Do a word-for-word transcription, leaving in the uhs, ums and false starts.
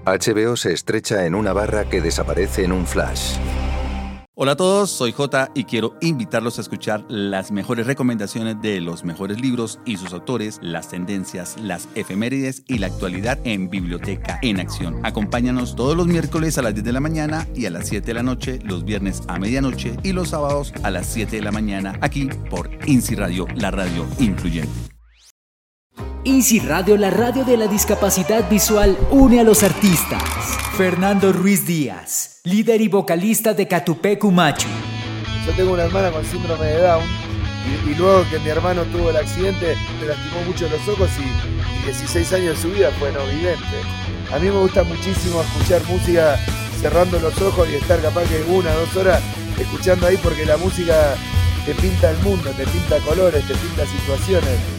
H B O se estrecha en una barra que desaparece en un flash. Hola a todos, soy Jota y quiero invitarlos a escuchar las mejores recomendaciones de los mejores libros y sus autores, las tendencias, las efemérides y la actualidad en Biblioteca en Acción. Acompáñanos todos los miércoles a las diez de la mañana y a las siete de la noche, los viernes a medianoche y los sábados a las siete de la mañana, aquí por INSI Radio, la radio influyente. INSI Radio, la radio de la discapacidad visual, une a los artistas. Fernando Ruiz Díaz, líder y vocalista de Catupecu Machu. Yo tengo una hermana con síndrome de Down y, y luego que mi hermano tuvo el accidente me lastimó mucho los ojos y, y dieciséis años de su vida fue no vidente. A mí me gusta muchísimo escuchar música cerrando los ojos y estar capaz que una o dos horas escuchando ahí porque la música te pinta el mundo, te pinta colores, te pinta situaciones.